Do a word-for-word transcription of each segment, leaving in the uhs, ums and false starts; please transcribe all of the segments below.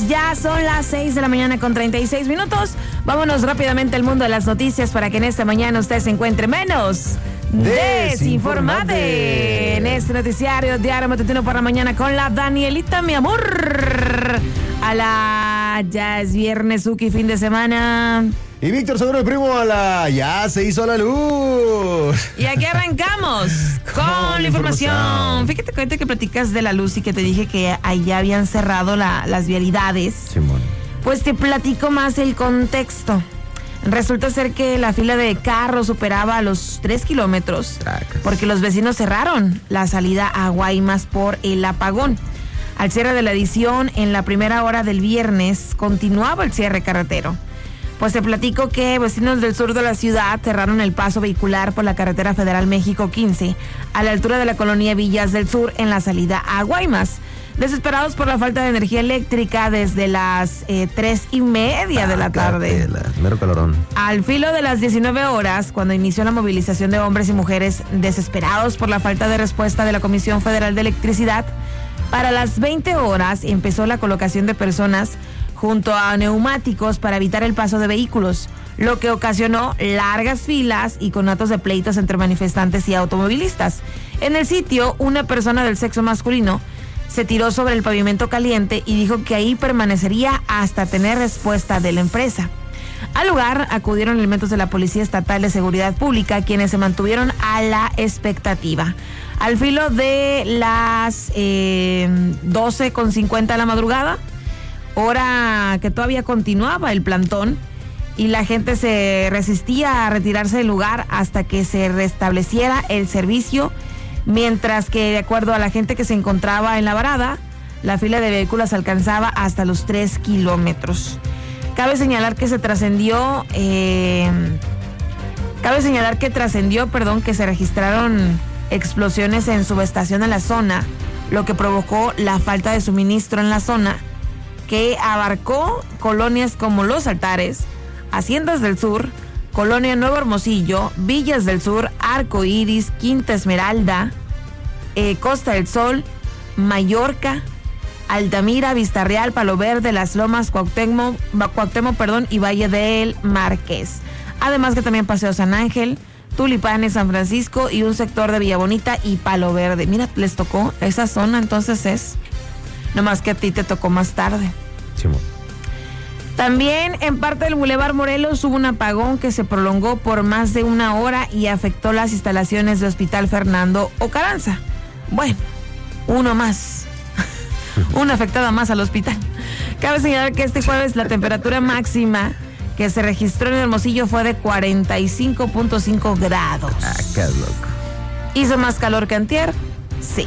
Ya son las seis de la mañana con treinta y seis minutos. Vámonos rápidamente al mundo de las noticias para que en esta mañana usted se encuentre menos desinformado. En este noticiario Diario Matutino por la mañana con la Danielita, mi amor. A la ya es viernes, Uki, fin de semana. Y Víctor Seguro, el primo, a la ya se hizo la luz. Y aquí arrancamos con, con la información. información. Fíjate que ahorita que platicas de la luz y que te dije que allá habían cerrado la, las vialidades. Simón. Pues te platico más el contexto. Resulta ser que la fila de carros superaba los tres kilómetros porque los vecinos cerraron la salida a Guaymas por el apagón. Al cierre de la edición, en la primera hora del viernes, continuaba el cierre carretero. Pues te platico que vecinos del sur de la ciudad cerraron el paso vehicular por la carretera federal México quince a la altura de la colonia Villas del Sur en la salida a Guaymas. Desesperados por la falta de energía eléctrica desde las eh, tres y media ah, de la tarde. La, mero calorón. Al filo de las diecinueve horas, cuando inició la movilización de hombres y mujeres desesperados por la falta de respuesta de la Comisión Federal de Electricidad, para las veinte horas empezó la colocación de personas junto a neumáticos para evitar el paso de vehículos, lo que ocasionó largas filas y conatos de pleitos entre manifestantes y automovilistas. En el sitio, una persona del sexo masculino se tiró sobre el pavimento caliente y dijo que ahí permanecería hasta tener respuesta de la empresa. Al lugar acudieron elementos de la Policía Estatal de Seguridad Pública, quienes se mantuvieron a la expectativa. Al filo de las eh, doce con cincuenta de la madrugada, hora que todavía continuaba el plantón, y la gente se resistía a retirarse del lugar hasta que se restableciera el servicio, mientras que, de acuerdo a la gente que se encontraba en la varada, la fila de vehículos alcanzaba hasta los tres kilómetros. Cabe señalar que se trascendió, eh, cabe señalar que trascendió, perdón, que se registraron explosiones en subestación en la zona, lo que provocó la falta de suministro en la zona, que abarcó colonias como Los Altares, Haciendas del Sur, Colonia Nuevo Hermosillo, Villas del Sur, Arco Iris, Quinta Esmeralda, eh, Costa del Sol, Mallorca, Altamira, Vista Real, Palo Verde, Las Lomas, Cuauhtémoc, Cuauhtémoc, perdón, y Valle del Marqués. Además que también Paseo San Ángel, Tulipanes, San Francisco y un sector de Villa Bonita y Palo Verde. Mira, les tocó esa zona, entonces es... Nomás que a ti te tocó más tarde. Sí, también en parte del Boulevard Morelos hubo un apagón que se prolongó por más de una hora y afectó las instalaciones del Hospital Fernando Ocaranza. Bueno, uno más. Una afectada más al hospital. Cabe señalar que este jueves la temperatura máxima que se registró en Hermosillo fue de cuarenta y cinco punto cinco grados. Ah, qué loco. ¿Hizo más calor que antier? Sí.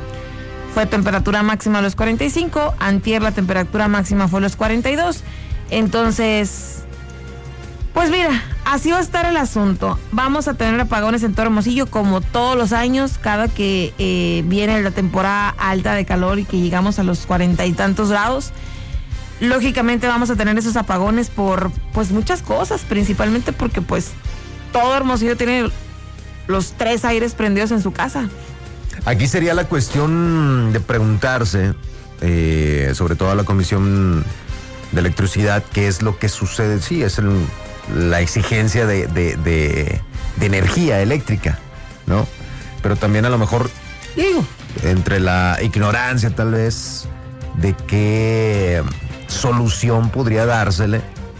Fue temperatura máxima a los cuarenta y cinco, antier la temperatura máxima fue a los cuarenta y dos. Entonces, pues mira, así va a estar el asunto. Vamos a tener apagones en todo Hermosillo como todos los años, cada que eh, viene la temporada alta de calor y que llegamos a los cuarenta y tantos grados. Lógicamente vamos a tener esos apagones por pues muchas cosas, principalmente porque pues todo Hermosillo tiene los tres aires prendidos en su casa. Aquí sería la cuestión de preguntarse, eh, sobre todo a la Comisión de Electricidad, qué es lo que sucede. Sí, es el, la exigencia de, de, de, de energía eléctrica, ¿no? Pero también a lo mejor, digo, entre la ignorancia tal vez de qué solución podría dársele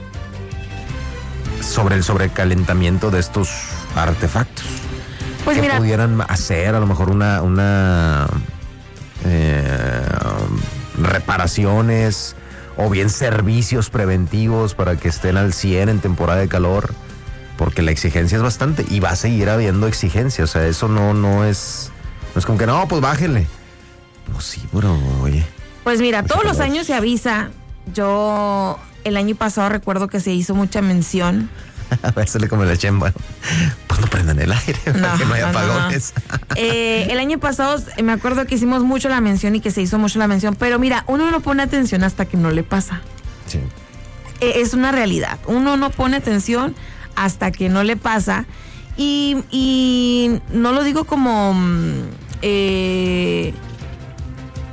sobre el sobrecalentamiento de estos artefactos. Pues que mira, pudieran hacer a lo mejor una, una eh, reparaciones o bien servicios preventivos para que estén al cien en temporada de calor, porque la exigencia es bastante y va a seguir habiendo exigencia. O sea, eso no, no es, no es como que no, pues bájenle. Pues sí, pero oye. Pues mira, todos los años se avisa. Yo el año pasado recuerdo que se hizo mucha mención. A veces como la chemba. Pues no prendan el aire para no, que no haya apagones. No, no. eh, el año pasado me acuerdo que hicimos mucho la mención y que se hizo mucho la mención, pero mira, uno no pone atención hasta que no le pasa. Sí. Eh, es una realidad. Uno no pone atención hasta que no le pasa. Y, y no lo digo como... Eh,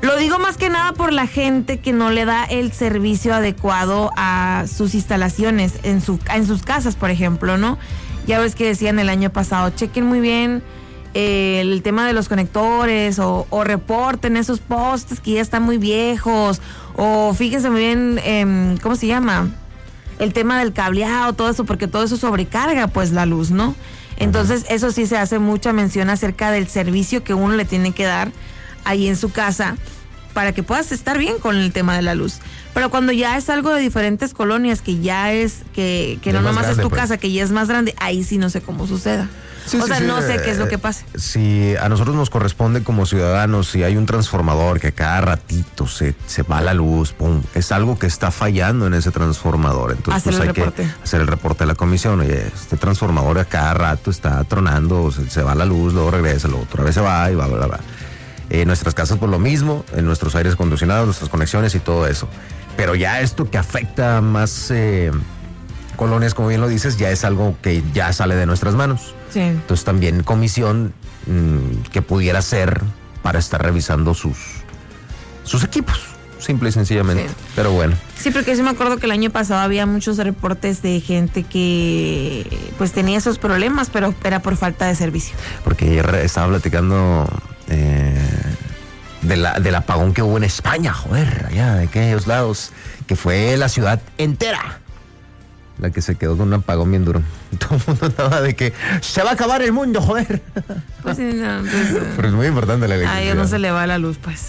Lo digo más que nada por la gente que no le da el servicio adecuado a sus instalaciones, en, su, en sus casas, por ejemplo, ¿no? Ya ves que decían el año pasado, chequen muy bien eh, el tema de los conectores o, o reporten esos postes que ya están muy viejos, o fíjense muy bien, eh, ¿cómo se llama? El tema del cableado, todo eso, porque todo eso sobrecarga pues la luz, ¿no? Entonces eso sí se hace mucha mención acerca del servicio que uno le tiene que dar ahí en su casa para que puedas estar bien con el tema de la luz. Pero cuando ya es algo de diferentes colonias, que ya es, que, que no nomás grande, es tu pues. casa, que ya es más grande, ahí sí no sé cómo suceda. Sí, o sí, sea, sí, no sé eh, qué es lo que pase. Si a nosotros nos corresponde como ciudadanos, si hay un transformador que cada ratito se, se va la luz, pum, es algo que está fallando en ese transformador. Entonces pues, hay reporte. que hacer el reporte a la comisión. Oye, este transformador a cada rato está tronando, se, se va la luz, luego regresa, luego otra vez se va y va, bla, bla, bla. En nuestras casas por lo mismo, en nuestros aires acondicionados, nuestras conexiones y todo eso. Pero ya esto que afecta a más eh, colonias, como bien lo dices, ya es algo que ya sale de nuestras manos. Sí. Entonces también comisión mmm, que pudiera ser para estar revisando sus, sus equipos, simple y sencillamente. Sí. Pero bueno. Sí, porque sí me acuerdo que el año pasado había muchos reportes de gente que pues tenía esos problemas, pero era por falta de servicio. Porque ayer estaba platicando eh, de la, del apagón que hubo en España, joder, allá de aquellos lados, que fue la ciudad entera la que se quedó con un apagón bien duro. Todo el mundo estaba de que se va a acabar el mundo, joder. Pues sí, no, pues, pero es muy importante la electricidad. A ellos no se le va la luz, pues.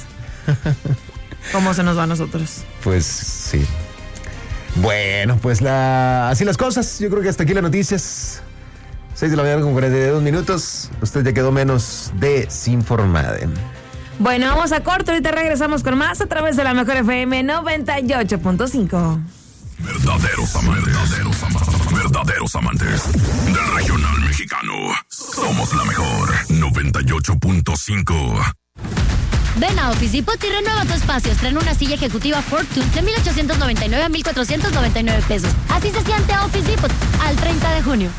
¿Cómo se nos va a nosotros? Pues sí. Bueno, pues la así las cosas. Yo creo que hasta aquí las noticias. seis de la mañana con cuarenta y dos minutos. Usted ya quedó menos desinformada. Bueno, vamos a corto. Ahorita regresamos con más a través de la Mejor F M noventa y ocho punto cinco. Verdaderos amantes, verdaderos amantes, verdaderos amantes del regional mexicano. Somos la mejor noventa y ocho punto cinco. Ven a Office Depot y renueva tu espacio. Traen una silla ejecutiva Fortune de mil ochocientos noventa y nueve a mil cuatrocientos noventa y nueve pesos. Así se siente Office Depot al treinta de junio.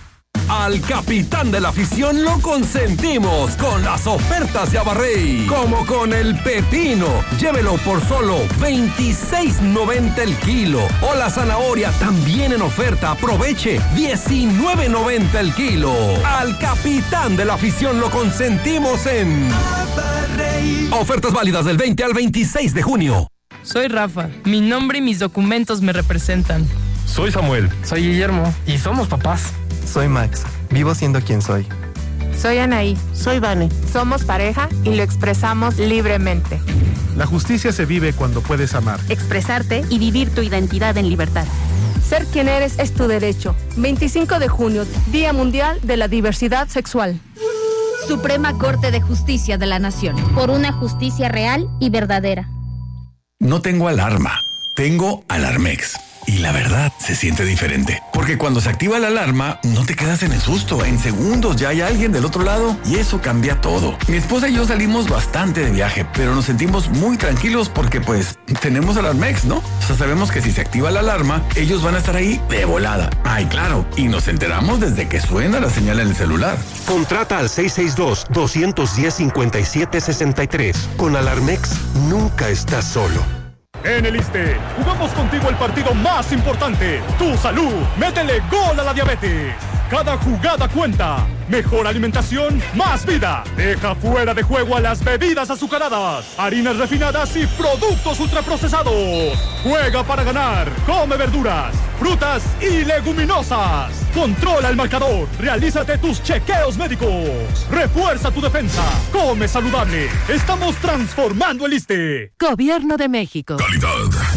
Al capitán de la afición lo consentimos con las ofertas de Abarrey, como con el pepino. Llévelo por solo veintiséis noventa el kilo. O la zanahoria también en oferta. Aproveche diecinueve noventa el kilo. Al capitán de la afición lo consentimos en Abarrey. Ofertas válidas del veinte al veintiséis de junio. Soy Rafa. Mi nombre y mis documentos me representan. Soy Samuel. Soy Guillermo. Y somos papás. Soy Max, vivo siendo quien soy. Soy Anaí. Soy Vane. Somos pareja y lo expresamos libremente. La justicia se vive cuando puedes amar, expresarte y vivir tu identidad en libertad. Ser quien eres es tu derecho. veinticinco de junio, Día Mundial de la Diversidad Sexual. Suprema Corte de Justicia de la Nación. Por una justicia real y verdadera. No tengo alarma, tengo Alarmex. Y la verdad, se siente diferente. Porque cuando se activa la alarma, no te quedas en el susto. En segundos ya hay alguien del otro lado y eso cambia todo. Mi esposa y yo salimos bastante de viaje, pero nos sentimos muy tranquilos porque pues tenemos Alarmex, ¿no? O sea, sabemos que si se activa la alarma, ellos van a estar ahí de volada. Ay, claro. Y nos enteramos desde que suena la señal en el celular. Contrata al seis seis dos, dos uno cero, cinco siete seis tres. Con Alarmex, nunca estás solo. En el ISSSTE, jugamos contigo el partido más importante, tu salud. Métele gol a la diabetes. Cada jugada cuenta. Mejor alimentación, más vida. Deja fuera de juego a las bebidas azucaradas, harinas refinadas y productos ultraprocesados. Juega para ganar. Come verduras, frutas y leguminosas. Controla el marcador. Realízate tus chequeos médicos. Refuerza tu defensa. Come saludable. Estamos transformando el ISSSTE. Gobierno de México. Calidad